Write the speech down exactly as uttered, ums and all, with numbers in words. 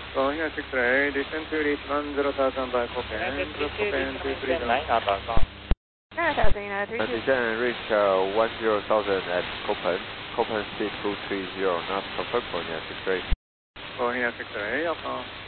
Go here six eight, descend to reach one zero thousand by Copen, zero Copen two three zero. nine thousand. And descend reach uh, one zero thousand at Copen, Copen speed two three zero, not perfect for here six eight. Go here six eight, Alpha.